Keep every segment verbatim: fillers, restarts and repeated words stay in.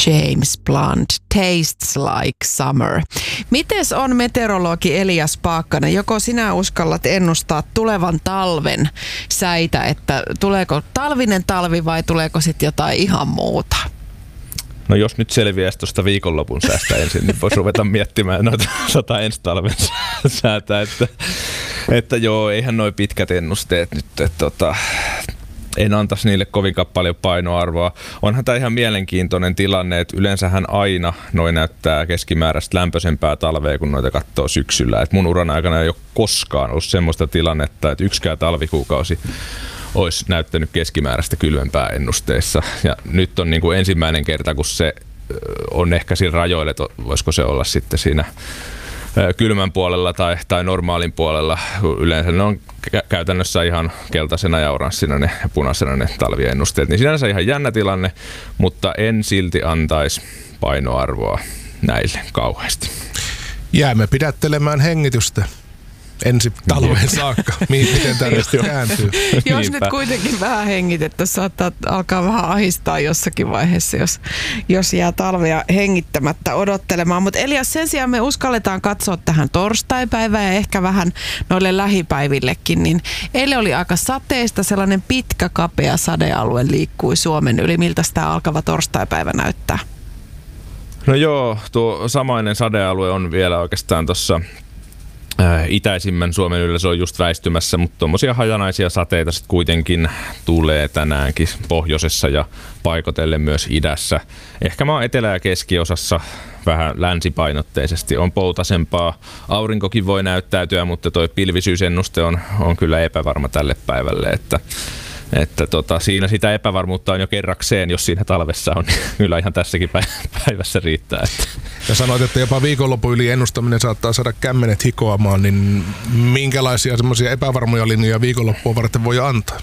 James Blunt, Tastes Like Summer. Mites on meteorologi Elias Paakkanen? Joko sinä uskallat ennustaa tulevan talven säitä, että tuleeko talvinen talvi vai tuleeko sitten jotain ihan muuta? No jos nyt selviäisi tuosta viikonlopun säästä ensin, niin voisi ruveta miettimään noita sata ensi talven säätä, että, että joo, eihän noi pitkät ennusteet nyt, että tota, en antaisi niille kovinkaan paljon painoarvoa. Onhan tämä ihan mielenkiintoinen tilanne, että yleensähän aina noi näyttää keskimääräistä lämpöisempää talvea, kun noita katsoo syksyllä. Et mun uran aikana ei ole koskaan ollut semmoista tilannetta, että yksikään talvikuukausi olisi näyttänyt keskimääräistä kylmempää ennusteissa. Ja nyt on niin kuin ensimmäinen kerta, kun se on ehkä siinä rajoilla, että voisiko se olla sitten siinä kylmän puolella tai, tai normaalin puolella. Yleensä ne on käytännössä ihan keltaisena ja oranssina ne ja punaisena ne talviennusteet. Niin sinänsä ihan jännä tilanne, mutta en silti antaisi painoarvoa näille kauheasti. Jäämme pidättelemään hengitystä ensi talven saakka. Miten tämä kääntyy? Jos nyt kuitenkin vähän hengitettä, saattaa alkaa vähän ahistaa jossakin vaiheessa, jos, jos jää talvea hengittämättä odottelemaan. Mutta Elias, sen sijaan me uskalletaan katsoa tähän torstaipäivään ja ehkä vähän noille lähipäivillekin. Niin eilen oli aika sateista, sellainen pitkä kapea sadealue liikkui Suomen yli. Miltä tämä alkava torstaipäivä näyttää? No joo, tuo samainen sadealue on vielä oikeastaan tuossa itäisimmän Suomen yllä, se on just väistymässä, mutta tuommoisia hajanaisia sateita sitten kuitenkin tulee tänäänkin pohjoisessa ja paikotellen myös idässä. Ehkä maa etelä- ja keskiosassa vähän länsipainotteisesti on poutasempaa. Aurinkokin voi näyttäytyä, mutta toi pilvisyysennuste on, on kyllä epävarma tälle päivälle, että Että tota, siinä sitä epävarmuutta on jo kerrakseen, jos siinä talvessa on, niin kyllä ihan tässäkin päivässä riittää. Että. Ja sanoit, että jopa viikonlopun yli ennustaminen saattaa saada kämmenet hikoamaan, niin minkälaisia semmoisia epävarmoja linjoja viikonloppua varten voi antaa?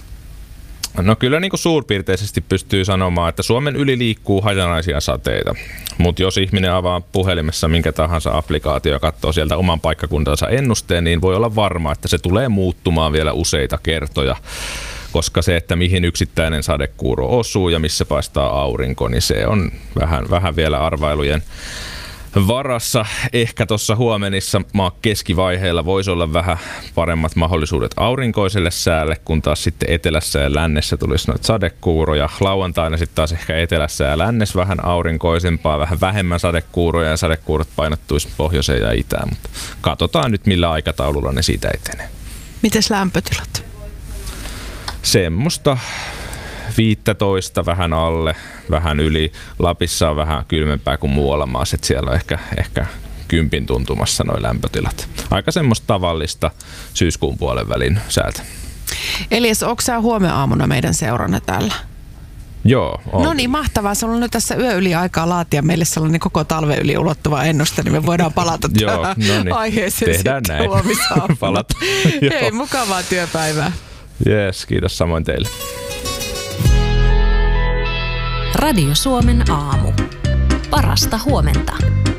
No kyllä niin kuin suurpiirteisesti pystyy sanomaan, että Suomen yli liikkuu hajanaisia sateita. Mutta jos ihminen avaa puhelimessa minkä tahansa applikaatio ja katsoo sieltä oman paikkakuntansa ennusteen, niin voi olla varma, että se tulee muuttumaan vielä useita kertoja. Koska se, että mihin yksittäinen sadekuuro osuu ja missä paistaa aurinko, niin se on vähän, vähän vielä arvailujen varassa. Ehkä tuossa huomenissa maan keskivaiheella voisi olla vähän paremmat mahdollisuudet aurinkoiselle säälle, kun taas sitten etelässä ja lännessä tulisi noita sadekuuroja. Lauantaina sitten taas ehkä etelässä ja lännessä vähän aurinkoisempaa, vähän vähemmän sadekuuroja ja sadekuurot painottuisi pohjoiseen ja itään. Mutta katsotaan nyt millä aikataululla ne siitä etenee. Mites lämpötilat? Semmoista viisitoista vähän alle, vähän yli. Lapissa on vähän kylmempää kuin muualla maassa, että siellä on ehkä, ehkä kympin tuntumassa noi lämpötilat. Aika semmoista tavallista syyskuun puolen välin säätä. Elias, onko sä huomenna aamuna meidän seurana täällä? Joo. On. No niin, mahtavaa. Se on nyt tässä yö yli aikaa laatia meille sellainen koko talven yli ulottuva ennuste, niin me voidaan palata Joo, no niin. aiheeseen Tehdään sitten näin. huomisaamuna. Hei, mukavaa työpäivää. Jees, kiitos samoin teille. Radio Suomen aamu. Parasta huomenta.